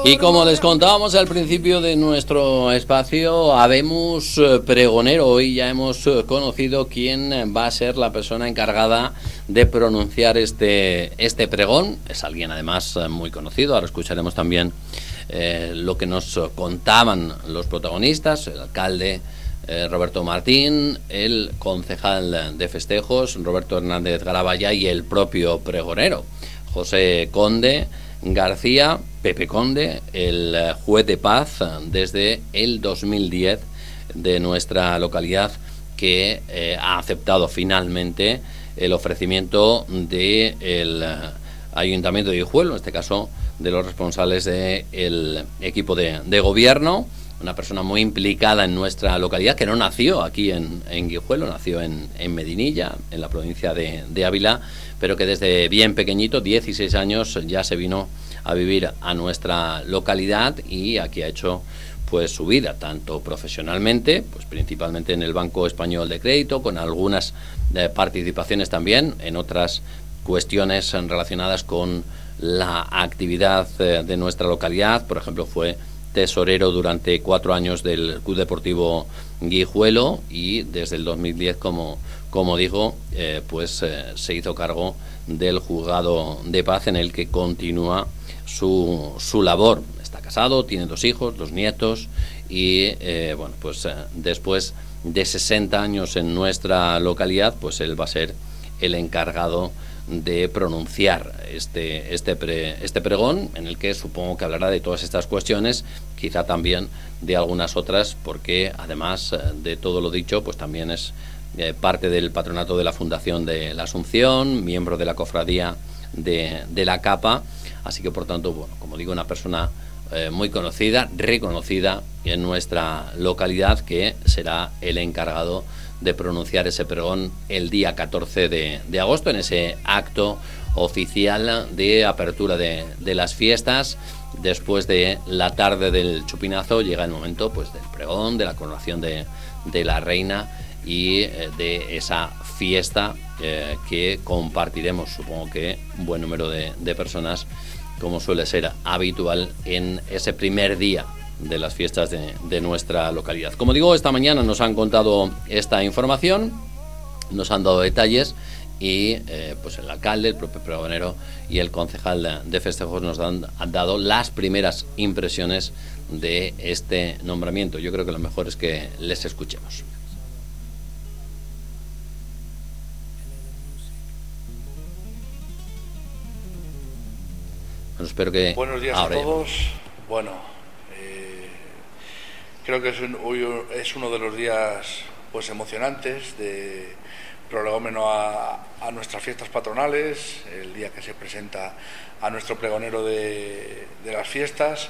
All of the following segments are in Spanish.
Y como les contábamos al principio de nuestro espacio, habemos pregonero. Hoy ya hemos conocido quién va a ser la persona encargada de pronunciar este pregón. Es alguien además muy conocido. Ahora escucharemos también lo que nos contaban los protagonistas, el alcalde Roberto Martín, el concejal de festejos Roberto Hernández Garabaya y el propio pregonero José Conde García, Pepe Conde, el juez de paz desde el 2010 de nuestra localidad, que ha aceptado finalmente el ofrecimiento del Ayuntamiento de Guijuelo, en este caso de los responsables del equipo de gobierno. Una persona muy implicada en nuestra localidad, que no nació aquí en Guijuelo, nació en Medinilla, en la provincia de Ávila, pero que desde bien pequeñito, 16 años, ya se vino a vivir a nuestra localidad y aquí ha hecho pues su vida, tanto profesionalmente, pues principalmente en el Banco Español de Crédito, con algunas participaciones también en otras cuestiones relacionadas con la actividad de nuestra localidad. Por ejemplo, fue tesorero durante 4 años del Club Deportivo Guijuelo y desde el 2010, como digo, se hizo cargo del Juzgado de Paz, en el que continúa su labor. Está casado, tiene 2 hijos, 2 nietos y después de 60 años en nuestra localidad, pues él va a ser el encargado de pronunciar este pregón, en el que supongo que hablará de todas estas cuestiones, quizá también de algunas otras, porque además de todo lo dicho, pues también es parte del patronato de la Fundación de la Asunción, miembro de la cofradía de la Capa, así que por tanto, bueno, como digo, una persona muy conocida, reconocida en nuestra localidad, que será el encargado de pronunciar ese pregón el día 14 de agosto, en ese acto oficial de apertura de las fiestas. Después de la tarde del chupinazo llega el momento pues del pregón, de la coronación de la reina y de esa fiesta que compartiremos, supongo que un buen número de personas, como suele ser habitual en ese primer día de las fiestas de nuestra localidad. Como digo, esta mañana nos han contado esta información, nos han dado detalles y pues el alcalde, el propio pregonero y el concejal de festejos nos han dado las primeras impresiones de este nombramiento. Yo creo que lo mejor es que les escuchemos. Bueno, espero que... Buenos días a todos. Bueno, creo que hoy es uno de los días pues emocionantes de prolegómeno a nuestras fiestas patronales, el día que se presenta a nuestro pregonero de las fiestas,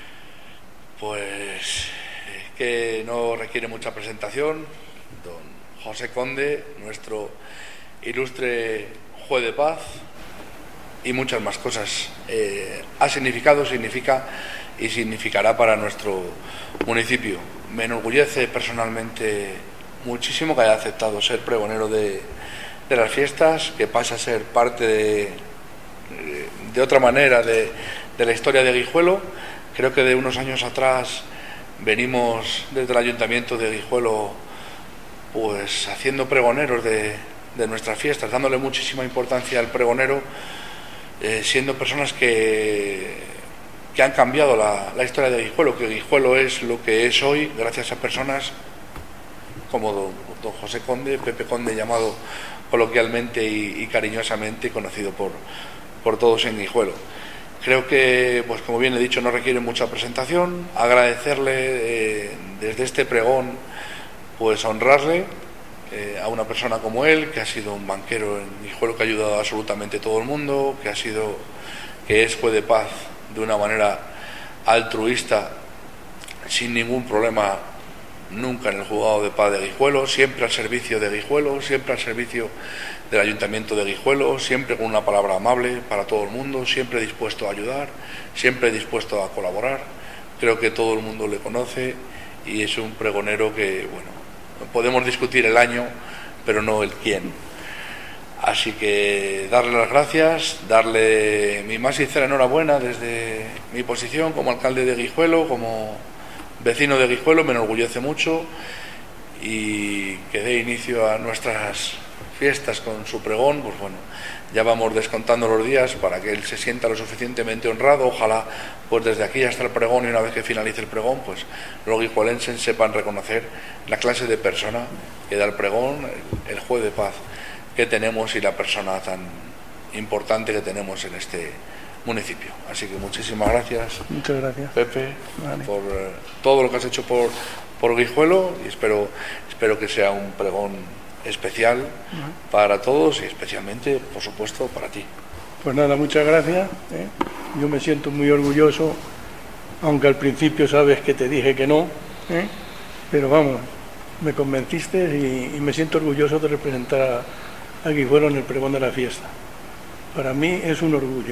pues que no requiere mucha presentación, don José Conde, nuestro ilustre juez de paz, y muchas más cosas. Ha significado, significa y significará para nuestro municipio. Me enorgullece personalmente muchísimo que haya aceptado ser pregonero de las fiestas, que pase a ser parte de otra manera de la historia de Guijuelo. Creo que de unos años atrás venimos desde el Ayuntamiento de Guijuelo pues haciendo pregoneros de nuestras fiestas, dándole muchísima importancia al pregonero, siendo personas que han cambiado la historia de Guijuelo, que Guijuelo es lo que es hoy gracias a personas como don José Conde, Pepe Conde, llamado coloquialmente y cariñosamente, conocido por todos en Guijuelo. Creo que, pues como bien he dicho, no requiere mucha presentación. Agradecerle desde este pregón, pues honrarle a una persona como él, que ha sido un banquero en Guijuelo, que ha ayudado a absolutamente todo el mundo, que es juez de paz de una manera altruista, sin ningún problema, nunca en el juzgado de paz de Guijuelo, siempre al servicio de Guijuelo, siempre al servicio del Ayuntamiento de Guijuelo, siempre con una palabra amable para todo el mundo, siempre dispuesto a ayudar, siempre dispuesto a colaborar. Creo que todo el mundo le conoce y es un pregonero que, bueno, podemos discutir el año, pero no el quién. Así que darle las gracias, darle mi más sincera enhorabuena desde mi posición como alcalde de Guijuelo, como vecino de Guijuelo, me enorgullece mucho, y que dé inicio a nuestras fiestas con su pregón. Pues bueno, ya vamos descontando los días para que él se sienta lo suficientemente honrado. Ojalá pues desde aquí hasta el pregón, y una vez que finalice el pregón, pues los guijuelenses sepan reconocer la clase de persona que da el pregón, el juez de paz que tenemos y la persona tan importante que tenemos en este municipio. Así que muchísimas gracias. Muchas gracias, Pepe, vale, por todo lo que has hecho por Guijuelo, y espero que sea un pregón especial para todos, y especialmente, por supuesto, para ti. Pues nada, muchas gracias. Yo me siento muy orgulloso, aunque al principio sabes que te dije que no, pero vamos, me convenciste, y me siento orgulloso de representar a Guijuelo en el pregón de la fiesta. Para mí es un orgullo.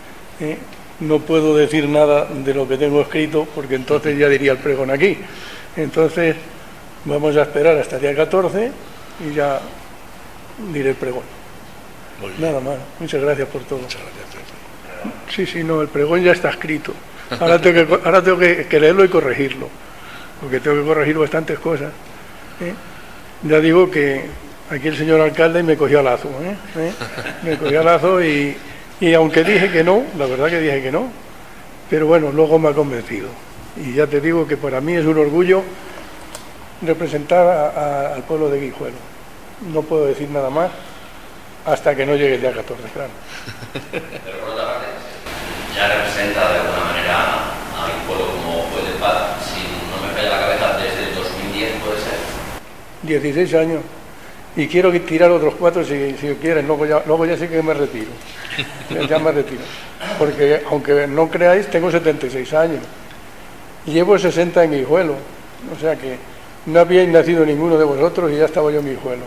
No puedo decir nada de lo que tengo escrito, porque entonces ya diría el pregón aquí. Entonces vamos a esperar hasta el día 14 y ya diré el pregón. Nada más. Muchas gracias por todo. Muchas gracias, Pepe. Sí, no, el pregón ya está escrito. Ahora tengo que leerlo y corregirlo, porque tengo que corregir bastantes cosas. Ya digo que aquí el señor alcalde me cogió a lazo. Me cogió a lazo, y aunque dije que no, la verdad que dije que no, pero bueno, luego me ha convencido. Y ya te digo que para mí es un orgullo representar al pueblo de Guijuelo. No puedo decir nada más hasta que no llegue el día 14, claro. Pero por otra parte, ya representa de alguna manera a Guijuelo como juez de paz, si no me falla la cabeza, desde el 2010, ¿puede ser? 16 años. Y quiero tirar otros 4 si quieren, luego ya sí que me retiro. Ya me retiro. Porque, aunque no creáis, tengo 76 años. Llevo 60 en Guijuelo. O sea que no habíais nacido ninguno de vosotros y ya estaba yo en Guijuelo.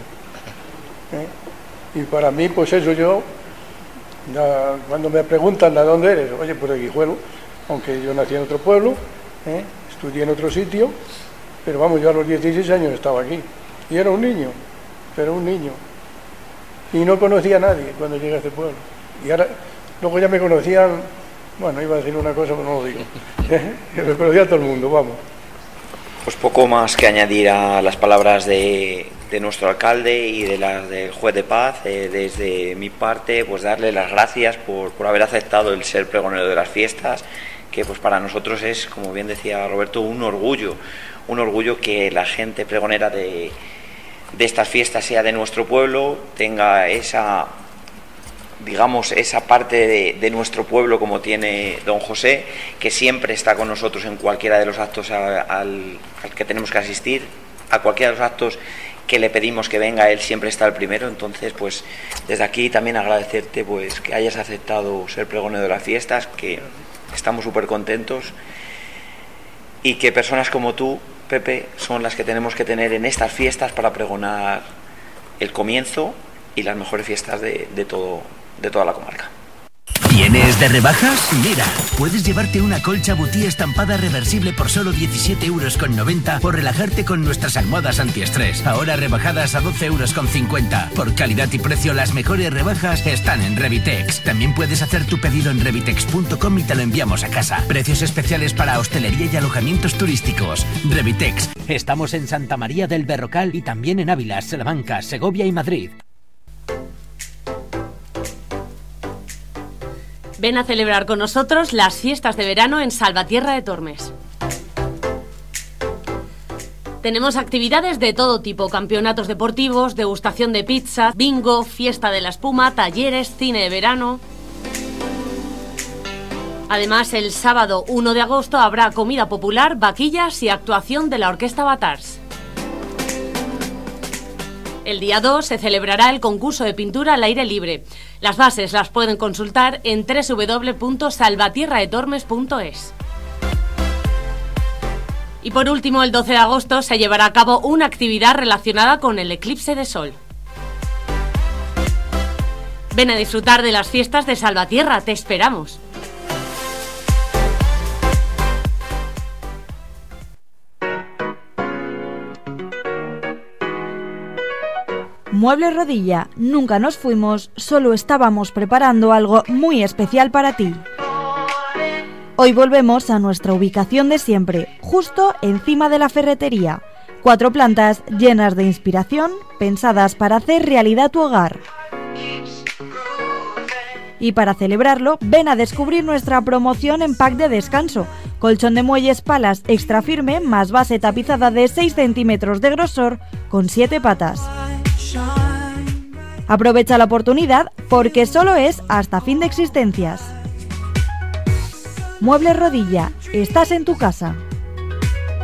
Y para mí, pues eso, cuando me preguntan ¿de dónde eres? Oye, pues de Guijuelo, aunque yo nací en otro pueblo, estudié en otro sitio, pero vamos, yo a los 16 años estaba aquí. Y era un niño, pero un niño. Y no conocía a nadie cuando llegué a este pueblo. Y ahora, luego ya me conocían, bueno, iba a decir una cosa, pero no lo digo. Me conocía a todo el mundo, vamos. Pues poco más que añadir a las palabras de nuestro alcalde y de las del juez de paz. Desde mi parte, pues darle las gracias por haber aceptado el ser pregonero de las fiestas, que pues para nosotros es, como bien decía Roberto, un orgullo que la gente pregonera de estas fiestas sea de nuestro pueblo, tenga esa, digamos, esa parte de nuestro pueblo como tiene don José, que siempre está con nosotros en cualquiera de los actos al que tenemos que asistir, a cualquiera de los actos que le pedimos que venga, él siempre está el primero. Entonces, pues desde aquí también agradecerte pues que hayas aceptado ser pregonero de las fiestas, que estamos súper contentos, y que personas como tú, Pepe, son las que tenemos que tener en estas fiestas para pregonar el comienzo y las mejores fiestas de toda la comarca. ¿Tienes de rebajas? Mira, puedes llevarte una colcha Butí estampada reversible por solo 17,90 € o relajarte con nuestras almohadas antiestrés. Ahora rebajadas a 12,50 €. Por calidad y precio, las mejores rebajas están en Revitex. También puedes hacer tu pedido en revitex.com y te lo enviamos a casa. Precios especiales para hostelería y alojamientos turísticos. Revitex. Estamos en Santa María del Berrocal y también en Ávila, Salamanca, Segovia y Madrid. Ven a celebrar con nosotros las fiestas de verano en Salvatierra de Tormes. Tenemos actividades de todo tipo: campeonatos deportivos, degustación de pizza, bingo, fiesta de la espuma, talleres, cine de verano. Además, el sábado 1 de agosto habrá comida popular, vaquillas y actuación de la Orquesta Batars. El día 2 se celebrará el concurso de pintura al aire libre. Las bases las pueden consultar en www.salvatierradetormes.es. Y por último, el 12 de agosto se llevará a cabo una actividad relacionada con el eclipse de sol. Ven a disfrutar de las fiestas de Salvatierra, te esperamos. Muebles Rodilla, nunca nos fuimos, solo estábamos preparando algo muy especial para ti. Hoy volvemos a nuestra ubicación de siempre, justo encima de la ferretería. 4 plantas llenas de inspiración, pensadas para hacer realidad tu hogar. Y para celebrarlo, ven a descubrir nuestra promoción en pack de descanso. Colchón de muelles palas extra firme más base tapizada de 6 centímetros de grosor con 7 patas. Aprovecha la oportunidad porque solo es hasta fin de existencias. Muebles Rodilla, estás en tu casa.